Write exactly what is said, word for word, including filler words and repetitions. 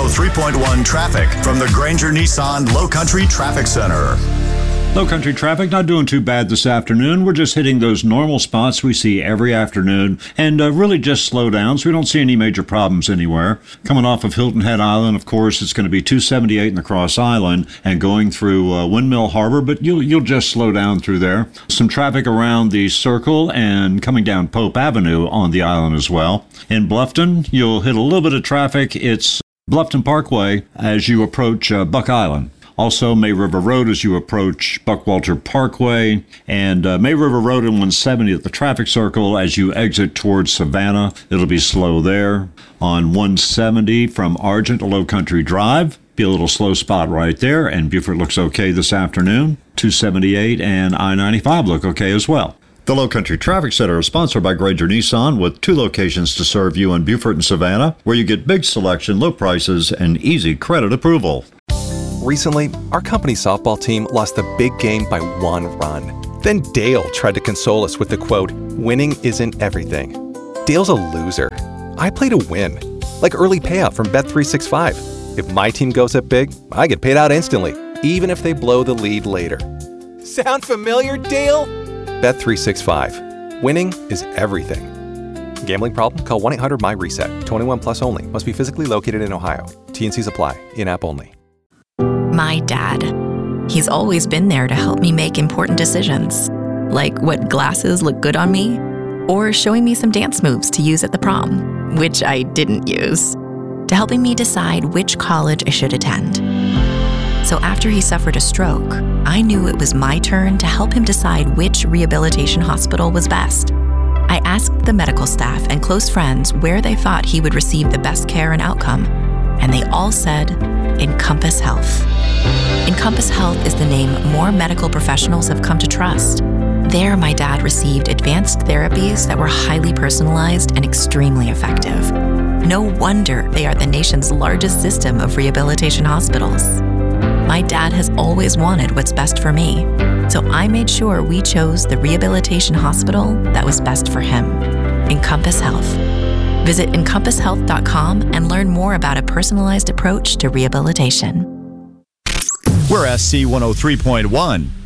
oh three point one traffic from the Granger Nissan Low Country Traffic Center. Low Country traffic not doing too bad this afternoon. We're just hitting those normal spots we see every afternoon and uh, really just slow down, so we don't see any major problems anywhere. Coming off of Hilton Head Island, of course, it's going to be two seventy-eight in the Cross Island and going through uh, Windmill Harbor, but you'll, you'll just slow down through there. Some traffic around the Circle and coming down Pope Avenue on the island as well. In Bluffton, you'll hit a little bit of traffic. It's Bluffton Parkway as you approach uh, Buck Island. Also, May River Road as you approach Buckwalter Parkway, and uh, May River Road and one seventy at the traffic circle as you exit towards Savannah. It'll be slow there. On one seventy from Argent to Low Country Drive, be a little slow spot right there, and Beaufort looks okay this afternoon. two seventy-eight and I ninety-five look okay as well. The Low Country Traffic Center is sponsored by Granger Nissan with two locations to serve you in Beaufort and Savannah, where you get big selection, low prices, and easy credit approval. Recently, our company softball team lost the big game by one run. Then Dale tried to console us with the quote, "Winning isn't everything." Dale's a loser. I play to win, like early payout from Bet three sixty-five. If my team goes up big, I get paid out instantly, even if they blow the lead later. Sound familiar, Dale? Bet three sixty-five. Winning is everything. Gambling problem? Call one eight hundred M Y reset. twenty-one plus only. Must be physically located in Ohio. T and Cs apply. In-app only. My dad. He's always been there to help me make important decisions, like what glasses look good on me, or showing me some dance moves to use at the prom, which I didn't use, to helping me decide which college I should attend. So after he suffered a stroke, I knew it was my turn to help him decide which rehabilitation hospital was best. I asked the medical staff and close friends where they thought he would receive the best care and outcome, and they all said, Encompass Health. Encompass Health is the name more medical professionals have come to trust. There, my dad received advanced therapies that were highly personalized and extremely effective. No wonder they are the nation's largest system of rehabilitation hospitals. My dad has always wanted what's best for me, so I made sure we chose the rehabilitation hospital that was best for him, Encompass Health. Visit encompass health dot com and learn more about a personalized approach to rehabilitation. We're S C one oh three point one.